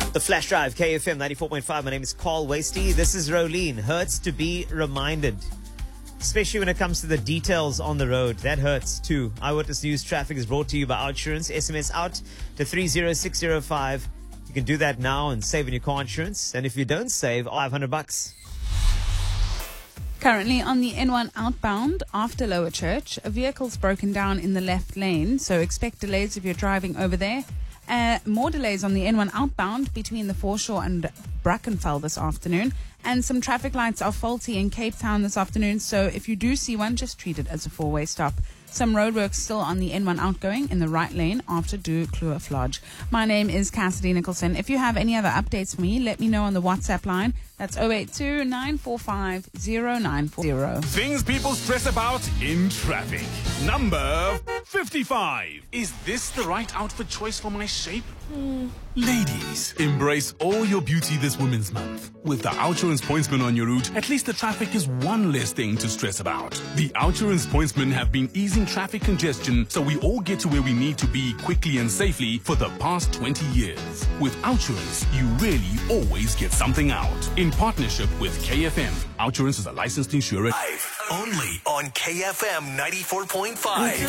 The Flash Drive, KFM 94.5. My name is Carl Wasty. This is Rolene. Hurts to be reminded. Especially when it comes to the details on the road. That hurts too. Eyewitness News Traffic is brought to you by OUTsurance. SMS out to 30605. You can do that now and save on your car insurance. And if you don't save, $500. Currently on the N1 outbound after Lower Church, a vehicle's broken down in the left lane, so expect delays if you're driving over there. More delays on the N1 outbound between the Foreshore and Brackenfell this afternoon. And some traffic lights are faulty in Cape Town this afternoon, so if you do see one, just treat it as a four-way stop. Some roadworks still on the N1 outgoing in the right lane after Du Kloof Lodge. My name is Cassidy Nicholson. If you have any other updates for me, let me know on the WhatsApp line. That's 082-945-0940. Things people stress about in traffic. Number 55. Is this the right outfit choice for my shape? Ladies, embrace all your beauty this Women's Month. With the OUTsurance Pointsman on your route, at least the traffic is one less thing to stress about. The OUTsurance Pointsmen have been easing traffic congestion so we all get to where we need to be quickly and safely for the past 20 years. With OUTsurance, you really always get something out. In partnership with KFM, OUTsurance is a licensed insurer. Only on KFM 94.5.